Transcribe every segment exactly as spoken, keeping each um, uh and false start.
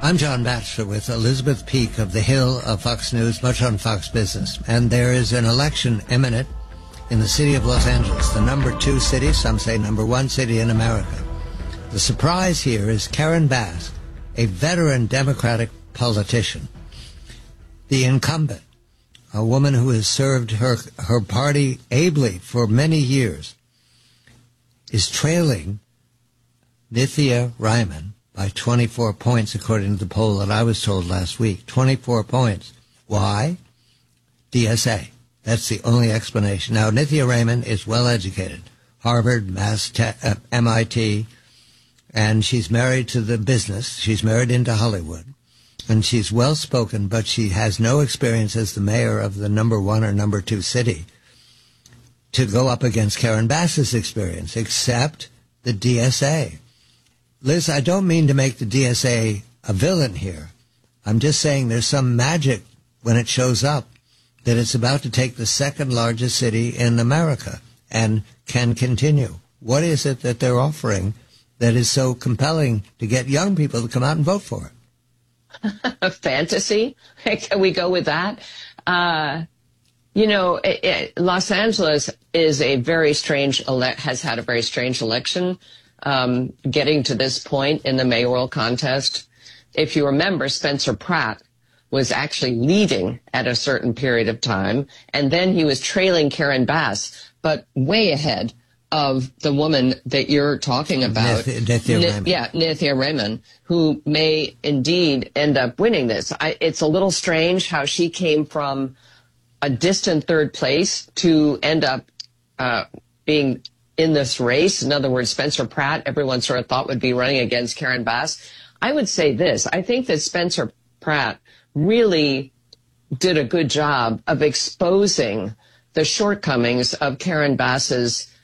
I'm John Batchelor with Elizabeth Peak of The Hill of Fox News, much on Fox Business. And there is an election imminent in the city of Los Angeles, the number two city, some say number one city in America. The surprise here is Karen Bass, a veteran Democratic politician, the incumbent, a woman who has served her, her party ably for many years, is trailing Nithya Raman by twenty-four points, according to the poll that I was told last week. twenty-four points. Why? D S A. That's the only explanation. Now, Nithya Raman is well-educated. Harvard, Mass, Te- uh, M I T, and she's married to the business. She's married into Hollywood. And she's well-spoken, but she has no experience as the mayor of the number one or number two city to go up against Karen Bass's experience, except the D S A. Liz, I don't mean to make the D S A a villain here. I'm just saying there's some magic when it shows up that it's about to take the second largest city in America and can continue. What is it that they're offering that is so compelling to get young people to come out and vote for it? Fantasy? Can we go with that? Uh, you know, it, it, Los Angeles is a very strange, ele- has had a very strange election. Um, getting to this point in the mayoral contest. If you remember, Spencer Pratt was actually leading at a certain period of time, and then he was trailing Karen Bass, but way ahead of the woman that you're talking about. Nithya, Nithya N- Raman. Yeah, Nithya Raman, who may indeed end up winning this. I, it's a little strange how she came from a distant third place to end up uh, being in this race. In other words, Spencer Pratt, everyone sort of thought would be running against Karen Bass. I would say this. I think that Spencer Pratt really did a good job of exposing the shortcomings of Karen Bass's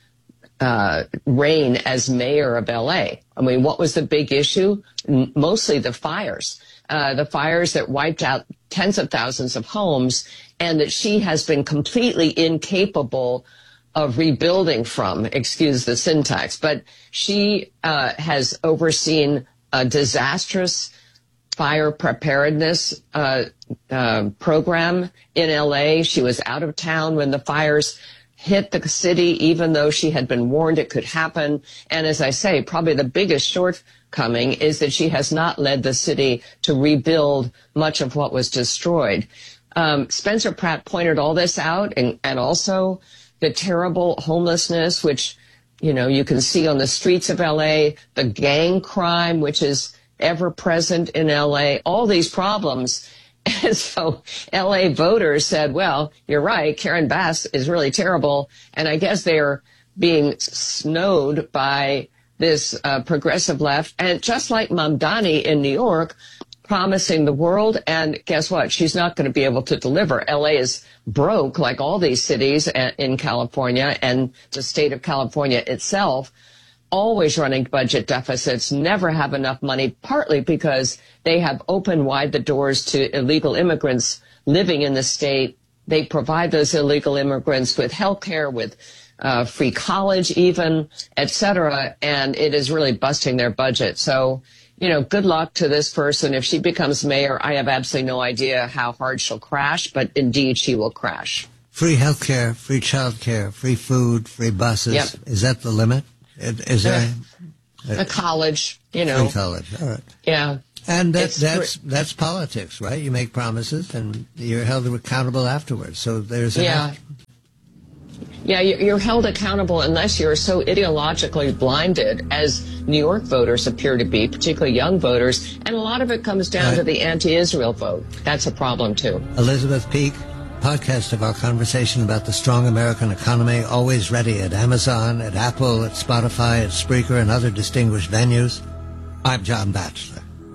uh, reign as mayor of L A. I mean, what was the big issue? N- mostly the fires, uh, the fires that wiped out tens of thousands of homes, and that she has been completely incapable of rebuilding from, excuse the syntax, but she uh, has overseen a disastrous fire preparedness uh, uh, program in L A. She was out of town when the fires hit the city, even though she had been warned it could happen. And as I say, probably the biggest shortcoming is that she has not led the city to rebuild much of what was destroyed. Um, Spencer Pratt pointed all this out, and, and also the terrible homelessness, which, you know, you can see on the streets of L A, the gang crime, which is ever present in L A, all these problems. And so L A voters said, well, you're right, Karen Bass is really terrible. And I guess they're being snowed by this uh, progressive left. And just like Mamdani in New York, promising the world, and guess what? She's not going to be able to deliver. L A is broke, like all these cities in California, and the state of California itself, always running budget deficits, never have enough money, partly because they have opened wide the doors to illegal immigrants living in the state. They provide those illegal immigrants with health care, with uh, free college even, et cetera, and it is really busting their budget. So, you know, good luck to this person. If she becomes mayor, I have absolutely no idea how hard she'll crash, but indeed she will crash. Free health care, free child care, free food, free buses. Yep. Is that the limit? Is there a, a college, you know? Free college, all right. Yeah. And that, It's that's fr- that's politics, right? You make promises and you're held accountable afterwards. So there's an Yeah. Yeah, you're held accountable unless you're so ideologically blinded, as New York voters appear to be, particularly young voters. And a lot of it comes down Right. to the anti-Israel vote. That's a problem, too. Elizabeth Peak, podcast of our conversation about the strong American economy, always ready at Amazon, at Apple, at Spotify, at Spreaker, and other distinguished venues. I'm John Batchelor.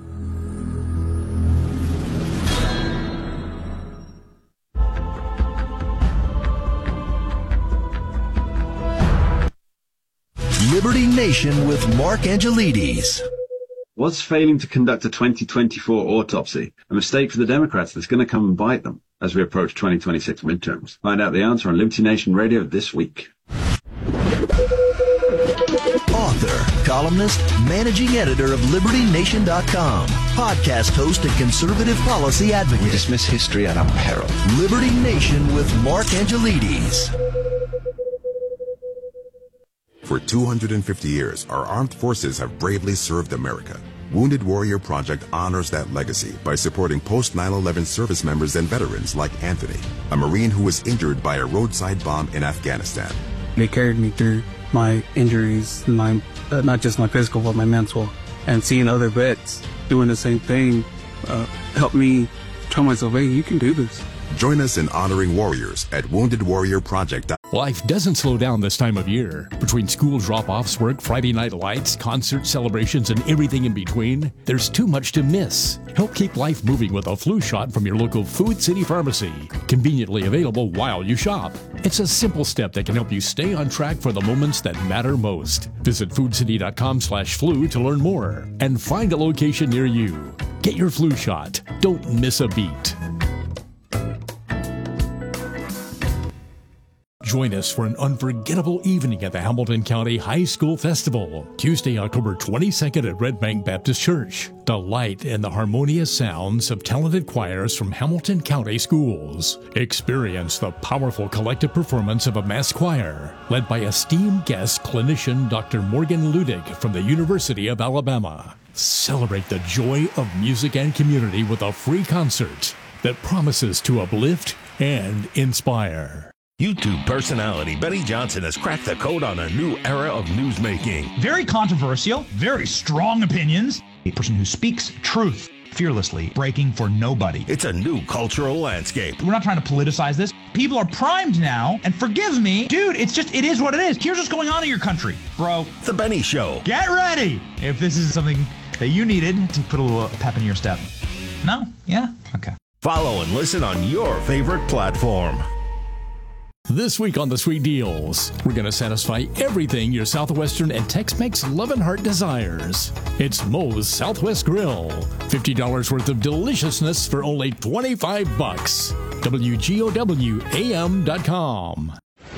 Liberty Nation with Mark Angelides. Was failing to conduct a twenty twenty-four autopsy a mistake for the Democrats that's going to come and bite them as we approach twenty twenty-six midterms? Find out the answer on Liberty Nation Radio this week. Author, columnist, managing editor of Liberty Nation dot com, podcast host and conservative policy advocate. We dismiss history at our peril. Liberty Nation with Mark Angelides. For two hundred fifty years, our armed forces have bravely served America. Wounded Warrior Project honors that legacy by supporting post nine eleven service members and veterans like Anthony, a Marine who was injured by a roadside bomb in Afghanistan. They carried me through my injuries, my uh, not just my physical, but my mental. And seeing other vets doing the same thing uh, helped me tell myself, hey, you can do this. Join us in honoring warriors at wounded warrior project. Life doesn't slow down this time of year. Between school drop-offs, work, Friday night lights, concert celebrations, and everything in between, there's too much to miss. Help keep life moving with a flu shot from your local Food City Pharmacy. Conveniently available while you shop. It's a simple step that can help you stay on track for the moments that matter most. Visit food city dot com slash flu to learn more and find a location near you. Get your flu shot. Don't miss a beat. Join us for an unforgettable evening at the Hamilton County High School Festival, Tuesday, October twenty-second at Red Bank Baptist Church. Delight in the harmonious sounds of talented choirs from Hamilton County schools. Experience the powerful collective performance of a mass choir, led by esteemed guest clinician Doctor Morgan Ludig from the University of Alabama. Celebrate the joy of music and community with a free concert that promises to uplift and inspire. YouTube personality Benny Johnson has cracked the code on a new era of newsmaking. Very controversial, very strong opinions. A person who speaks truth fearlessly, breaking for nobody. It's a new cultural landscape. We're not trying to politicize this. People are primed now, and forgive me, dude, it's just, it is what it is. Here's what's going on in your country, bro. The Benny Show. Get ready if this is something that you needed to put a little pep in your step. No? Yeah? Okay. Follow and listen on your favorite platform. This week on The Sweet Deals, we're going to satisfy everything your Southwestern and Tex-Mex love and heart desires. It's Moe's Southwest Grill. fifty dollars worth of deliciousness for only twenty-five bucks. W G O W A M dot com.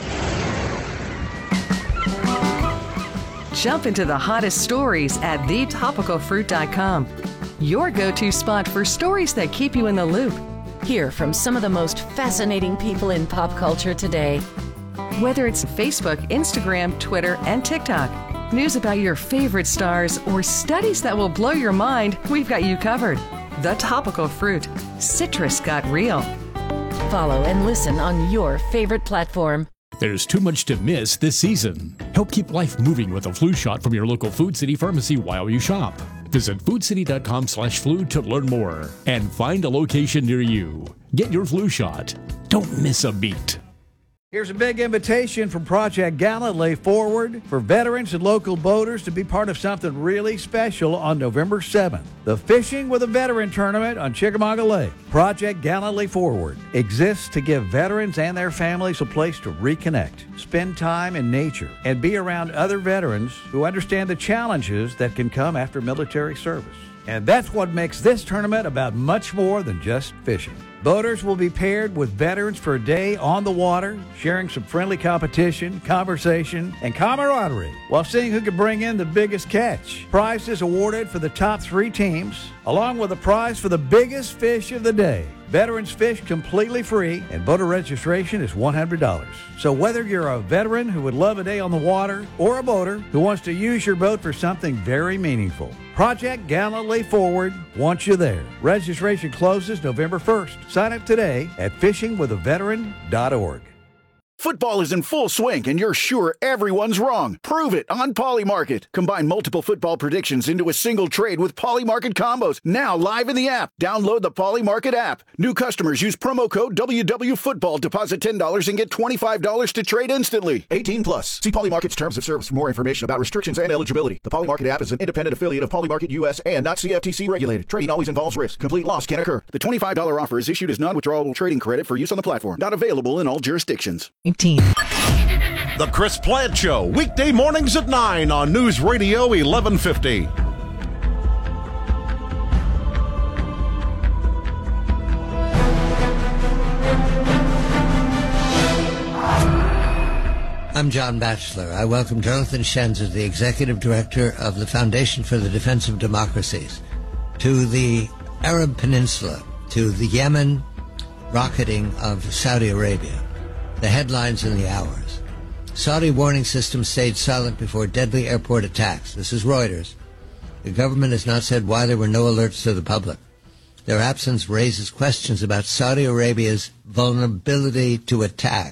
Jump into the hottest stories at the topical fruit dot com. Your go-to spot for stories that keep you in the loop. Hear from some of the most fascinating people in pop culture today. Whether it's Facebook, Instagram, Twitter, and TikTok, news about your favorite stars, or studies that will blow your mind, we've got you covered. The Topical Fruit. Citrus got real. Follow and listen on your favorite platform. There's too much to miss this season. Help keep life moving with a flu shot from your local Food City Pharmacy while you shop. Visit food city dot com slash flu to learn more and find a location near you. Get your flu shot. Don't miss a beat. Here's a big invitation from Project Galilee Forward for veterans and local boaters to be part of something really special on November seventh. The Fishing with a Veteran Tournament on Chickamauga Lake. Project Galilee Forward exists to give veterans and their families a place to reconnect, spend time in nature, and be around other veterans who understand the challenges that can come after military service. And that's what makes this tournament about much more than just fishing. Boaters will be paired with veterans for a day on the water, sharing some friendly competition, conversation, and camaraderie while seeing who can bring in the biggest catch. Prizes awarded for the top three teams, along with a prize for the biggest fish of the day. Veterans fish completely free, and boater registration is one hundred dollars. So whether you're a veteran who would love a day on the water or a boater who wants to use your boat for something very meaningful, Project Galilee Forward wants you there. Registration closes November first. Sign up today at fishing with a veteran dot org. Football is in full swing, and you're sure everyone's wrong. Prove it on Polymarket. Combine multiple football predictions into a single trade with Polymarket combos. Now live in the app. Download the Polymarket app. New customers use promo code W W Football. Deposit ten dollars and get twenty-five dollars to trade instantly. eighteen plus. See Polymarket's terms of service for more information about restrictions and eligibility. The Polymarket app is an independent affiliate of Polymarket U S and not C F T C regulated. Trading always involves risk. Complete loss can occur. The twenty-five dollars offer is issued as non-withdrawable trading credit for use on the platform. Not available in all jurisdictions. The Chris Plant Show, weekday mornings at nine on News Radio eleven fifty. I'm John Batchelor. I welcome Jonathan Shenzer, the Executive Director of the Foundation for the Defense of Democracies, to the Arab Peninsula, to the Yemen rocketing of Saudi Arabia, the headlines in the hours. Saudi warning system stayed silent before deadly airport attacks. This is Reuters. The government has not said why there were no alerts to the public. Their absence raises questions about Saudi Arabia's vulnerability to attack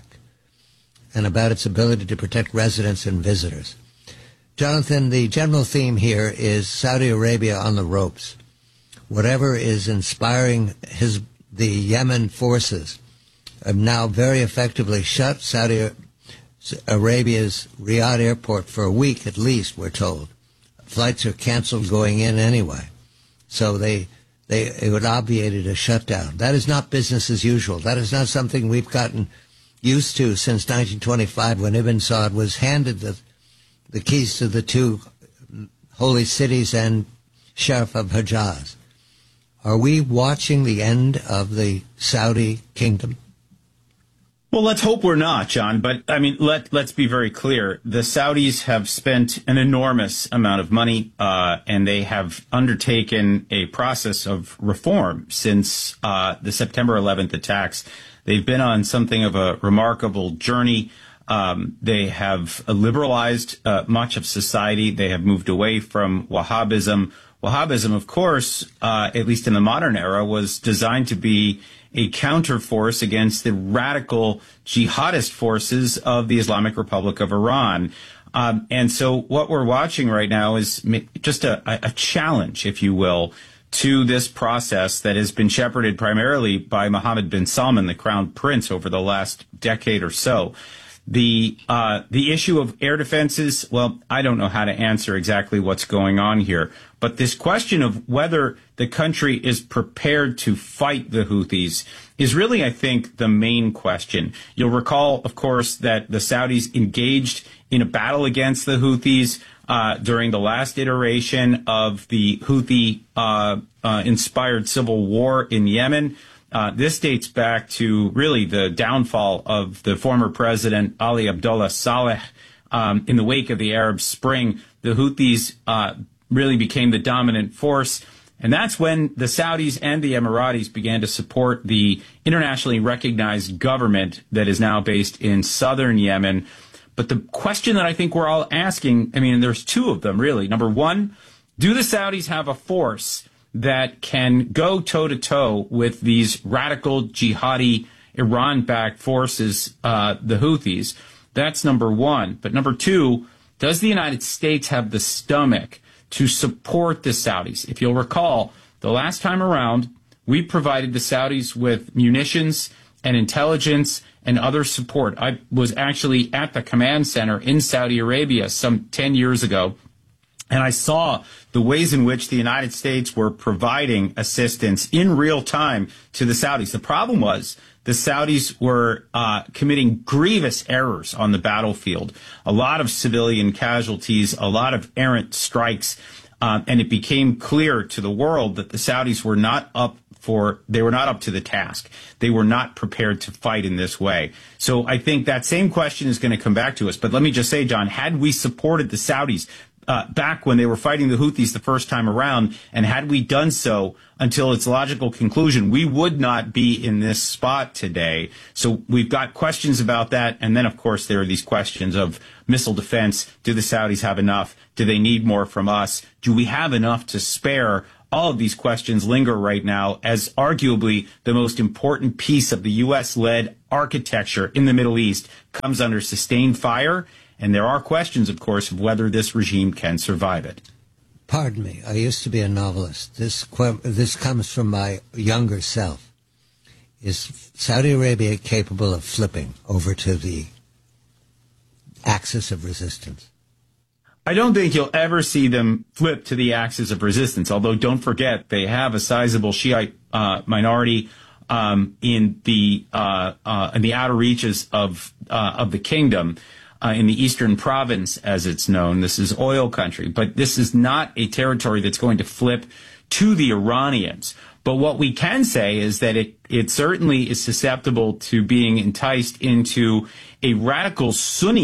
and about its ability to protect residents and visitors. Jonathan, the general theme here is Saudi Arabia on the ropes. Whatever is inspiring his the Yemen forces have now very effectively shut Saudi Arabia's Riyadh airport for a week at least, we're told. Flights are canceled going in anyway. So they they it would obviated a shutdown. That is not business as usual. That is not something we've gotten used to since nineteen twenty-five, when Ibn Saud was handed the the keys to the two holy cities and Sheriff of Hijaz. Are we watching the end of the Saudi kingdom? Well, let's hope we're not, John. But, I mean, let, let's be very clear. The Saudis have spent an enormous amount of money, uh, and they have undertaken a process of reform since uh, the September eleventh attacks. They've been on something of a remarkable journey. Um, they have liberalized uh, much of society. They have moved away from Wahhabism. Wahhabism, of course, uh, at least in the modern era, was designed to be a counterforce against the radical jihadist forces of the Islamic Republic of Iran. Um, and so what we're watching right now is just a, a challenge, if you will, to this process that has been shepherded primarily by Mohammed bin Salman, the crown prince, over the last decade or so. The uh, the issue of air defenses, well, I don't know how to answer exactly what's going on here. But this question of whether the country is prepared to fight the Houthis is really, I think, the main question. You'll recall, of course, that the Saudis engaged in a battle against the Houthis uh, during the last iteration of the Houthi-inspired uh, uh, civil war in Yemen. Uh, this dates back to really the downfall of the former president Ali Abdullah Saleh. Um, in the wake of the Arab Spring, the Houthis uh, really became the dominant force. And that's when the Saudis and the Emiratis began to support the internationally recognized government that is now based in southern Yemen. But the question that I think we're all asking, I mean, there's two of them, really. Number one, do the Saudis have a force that can go toe-to-toe with these radical jihadi Iran-backed forces, uh, the Houthis? That's number one. But number two, does the United States have the stomach to support the Saudis? If you'll recall, the last time around, we provided the Saudis with munitions and intelligence and other support. I was actually at the command center in Saudi Arabia some ten years ago, and I saw the ways in which the United States were providing assistance in real time to the Saudis. The problem was the Saudis were uh, committing grievous errors on the battlefield, a lot of civilian casualties, a lot of errant strikes, um, and it became clear to the world that the Saudis were not up for, they were not up to the task. They were not prepared to fight in this way. So I think that same question is going to come back to us. But let me just say, John, had we supported the Saudis Uh, back when they were fighting the Houthis the first time around, and had we done so until its logical conclusion, we would not be in this spot today. So we've got questions about that. And then, of course, there are these questions of missile defense. Do the Saudis have enough? Do they need more from us? Do we have enough to spare? All of these questions linger right now as arguably the most important piece of the U S-led architecture in the Middle East comes under sustained fire. And there are questions, of course, of whether this regime can survive it. Pardon me. I used to be a novelist. This this comes from my younger self. Is Saudi Arabia capable of flipping over to the axis of resistance? I don't think you'll ever see them flip to the axis of resistance, although don't forget they have a sizable Shiite uh, minority um, in the uh, uh, in the outer reaches of uh, of the kingdom. Uh, in the eastern province, as it's known. This is oil country. But this is not a territory that's going to flip to the Iranians. But what we can say is that it, it certainly is susceptible to being enticed into a radical Sunni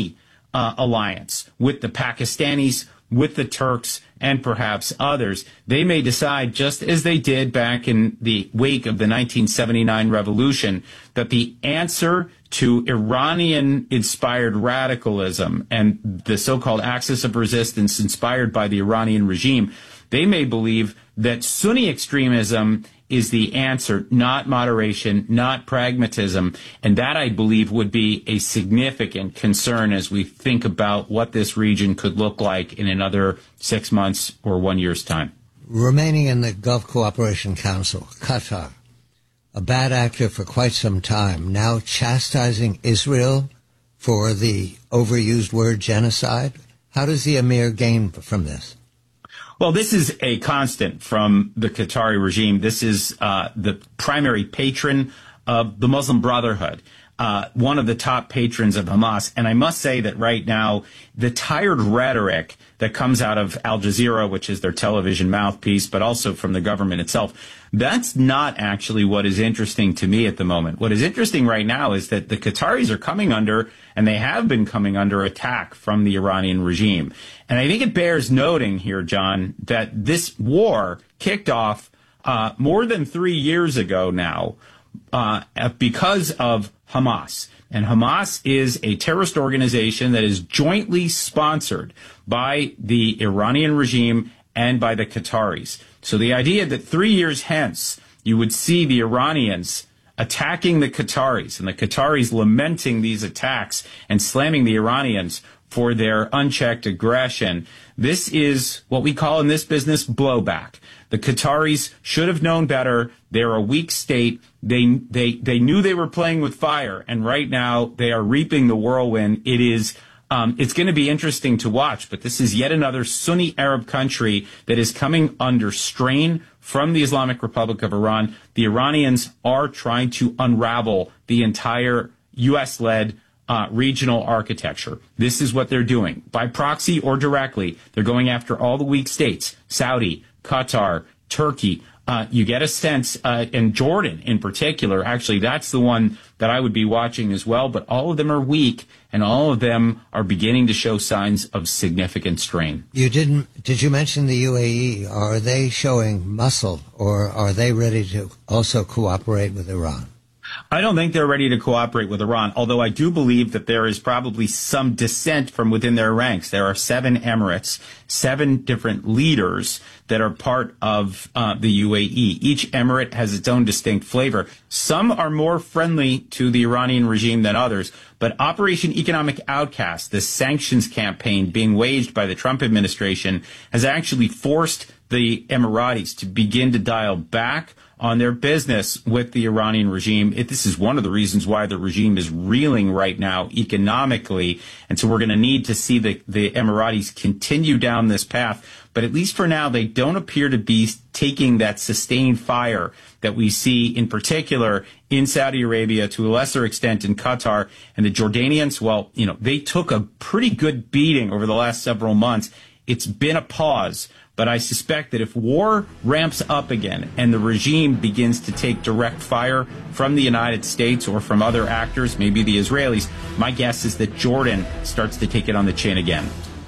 uh, alliance with the Pakistanis, with the Turks, and perhaps others. They may decide, just as they did back in the wake of the nineteen seventy-nine revolution, that the answer to Iranian-inspired radicalism and the so-called axis of resistance inspired by the Iranian regime, they may believe that Sunni extremism is the answer, not moderation, not pragmatism. And that, I believe, would be a significant concern as we think about what this region could look like in another six months or one year's time. Remaining in the Gulf Cooperation Council, Qatar, a bad actor for quite some time, now chastising Israel for the overused word genocide. How does the Emir gain from this? Well, this is a constant from the Qatari regime. This is uh, the primary patron of the Muslim Brotherhood, uh, one of the top patrons of Hamas. And I must say that right now, the tired rhetoric that comes out of Al Jazeera, which is their television mouthpiece, but also from the government itself, that's not actually what is interesting to me at the moment. What is interesting right now is that the Qataris are coming under, and they have been coming under, attack from the Iranian regime. And I think it bears noting here, John, that this war kicked off uh, more than three years ago now uh, because of Hamas. And Hamas is a terrorist organization that is jointly sponsored by the Iranian regime and by the Qataris. So the idea that three years hence you would see the Iranians attacking the Qataris and the Qataris lamenting these attacks and slamming the Iranians for their unchecked aggression, this is what we call in this business blowback. The Qataris should have known better. They're a weak state. They they they knew they were playing with fire, and right now they are reaping the whirlwind. It is um, it's going to be interesting to watch, but this is yet another Sunni Arab country that is coming under strain from the Islamic Republic of Iran. The Iranians are trying to unravel the entire U S-led Uh, regional architecture. This is what they're doing. By proxy or directly, they're going after all the weak states, Saudi, Qatar, Turkey. Uh, you get a sense, uh, and Jordan in particular, actually, that's the one that I would be watching as well, but all of them are weak, and all of them are beginning to show signs of significant strain. You didn't, did you mention the U A E? Are they showing muscle, or are they ready to also cooperate with Iran? I don't think they're ready to cooperate with Iran, although I do believe that there is probably some dissent from within their ranks. There are seven emirates, seven different leaders that are part of uh, the U A E. Each emirate has its own distinct flavor. Some are more friendly to the Iranian regime than others, but Operation Economic Outcast, this sanctions campaign being waged by the Trump administration, has actually forced the Emiratis to begin to dial back on their business with the Iranian regime. It, this is one of the reasons why the regime is reeling right now economically. And so we're going to need to see the, the Emiratis continue down this path. But at least for now, they don't appear to be taking that sustained fire that we see in particular in Saudi Arabia, to a lesser extent in Qatar. And the Jordanians, well, you know, they took a pretty good beating over the last several months. It's been a pause. But I suspect that if war ramps up again and the regime begins to take direct fire from the United States or from other actors, maybe the Israelis, my guess is that Jordan starts to take it on the chin again.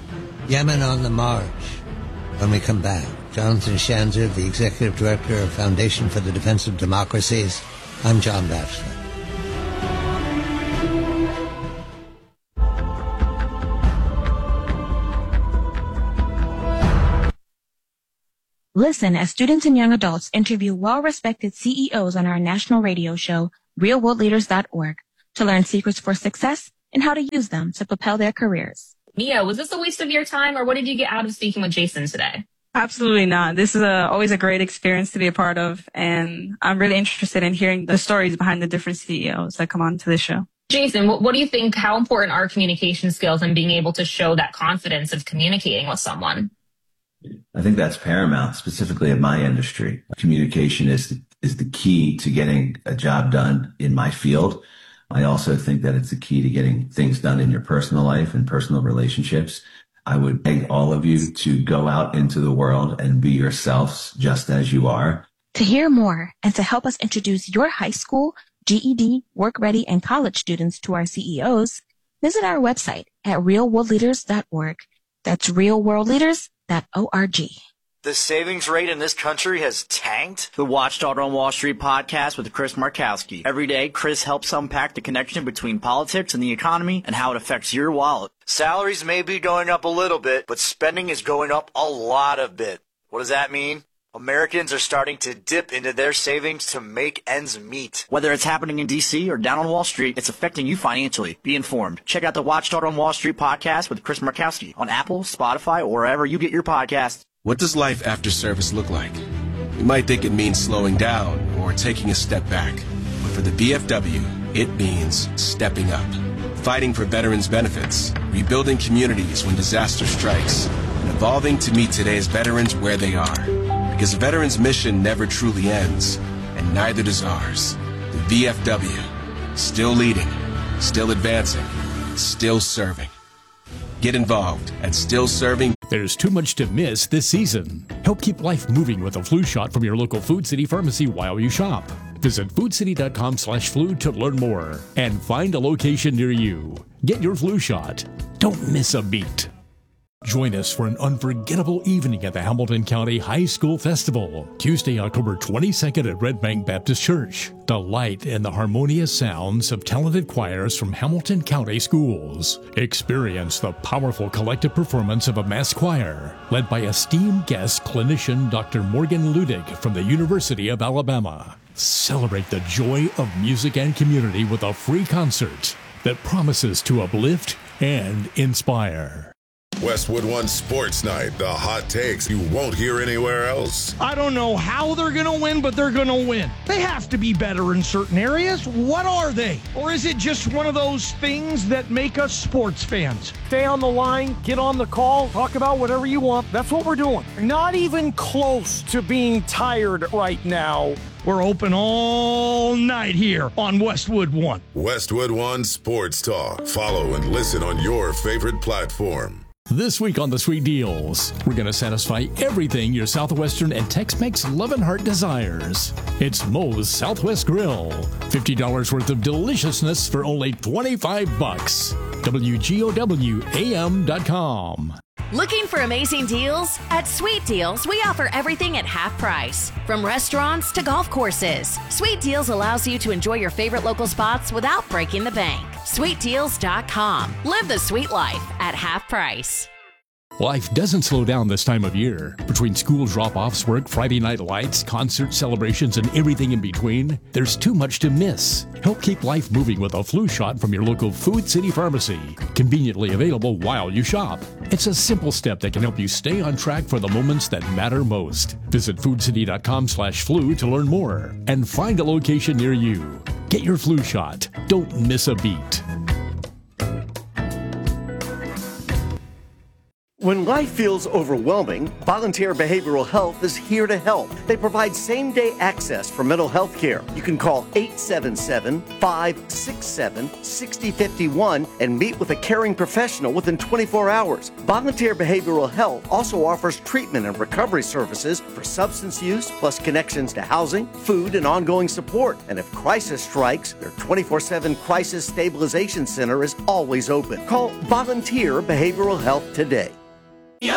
Yemen on the march. When we come back, Jonathan Shanzer, the Executive Director of Foundation for the Defense of Democracies. I'm John Batchelor. Listen as students and young adults interview well-respected C E Os on our national radio show, real world leaders dot org, to learn secrets for success and how to use them to propel their careers. Mia, was this a waste of your time, or what did you get out of speaking with Jason today? Absolutely not. This is a, always a great experience to be a part of, and I'm really interested in hearing the stories behind the different C E Os that come on to this show. Jason, what, what do you think, how important are communication skills and being able to show that confidence of communicating with someone? I think that's paramount, specifically in my industry. Communication is the, is the key to getting a job done in my field. I also think that it's the key to getting things done in your personal life and personal relationships. I would beg all of you to go out into the world and be yourselves just as you are. To hear more and to help us introduce your high school, G E D, work ready, and college students to our C E Os, visit our website at real world leaders dot org. That's real world leaders dot org. The savings rate in this country has tanked. The Watchdog on Wall Street podcast with Chris Markowski. Every day, Chris helps unpack the connection between politics and the economy and how it affects your wallet. Salaries may be going up a little bit, but spending is going up a lot of bit. What does that mean? Americans are starting to dip into their savings to make ends meet. Whether it's happening in D C or down on Wall Street, it's affecting you financially. Be informed. Check out the Watchdog on Wall Street podcast with Chris Markowski on Apple, Spotify, or wherever you get your podcasts. What does life after service look like? You might think it means slowing down or taking a step back. But for the V F W, it means stepping up. Fighting for veterans' benefits, rebuilding communities when disaster strikes, and evolving to meet today's veterans where they are. Because a veteran's mission never truly ends, and neither does ours. The V F W, still leading, still advancing, still serving. Get involved at Still Serving. There's too much to miss this season. Help keep life moving with a flu shot from your local Food City pharmacy while you shop. Visit foodcity.com slash flu to learn more and find a location near you. Get your flu shot. Don't miss a beat. Join us for an unforgettable evening at the Hamilton County High School Festival, Tuesday, October twenty-second at Red Bank Baptist Church. Delight in the harmonious sounds of talented choirs from Hamilton County schools. Experience the powerful collective performance of a mass choir, led by esteemed guest clinician Doctor Morgan Ludig from the University of Alabama. Celebrate the joy of music and community with a free concert that promises to uplift and inspire. Westwood One Sports Night, the hot takes you won't hear anywhere else. I don't know how they're going to win, but they're going to win. They have to be better in certain areas. What are they? Or is it just one of those things that make us sports fans? Stay on the line, get on the call, talk about whatever you want. That's what we're doing. Not even close to being tired right now. We're open all night here on Westwood One. Westwood One Sports Talk. Follow and listen on your favorite platform. This week on the Sweet Deals, we're going to satisfy everything your Southwestern and Tex-Mex love and heart desires. It's Moe's Southwest Grill. fifty dollars worth of deliciousness for only twenty-five bucks. W G O W A M dot com. Looking for amazing deals? At Sweet Deals, we offer everything at half price. From restaurants to golf courses, Sweet Deals allows you to enjoy your favorite local spots without breaking the bank. sweet deals dot com. Live the sweet life at half price. Life doesn't slow down this time of year. Between school drop-offs, work, Friday night lights, concert celebrations, and everything in between, there's too much to miss. Help keep life moving with a flu shot from your local Food City pharmacy, conveniently available while you shop. It's a simple step that can help you stay on track for the moments that matter most. Visit foodcity.com slash flu to learn more and find a location near you. Get your flu shot. Don't miss a beat. When life feels overwhelming, Volunteer Behavioral Health is here to help. They provide same-day access for mental health care. You can call eight seven seven, five six seven, six zero five one and meet with a caring professional within twenty-four hours. Volunteer Behavioral Health also offers treatment and recovery services for substance use, plus connections to housing, food, and ongoing support. And if crisis strikes, their twenty-four seven Crisis Stabilization Center is always open. Call Volunteer Behavioral Health today.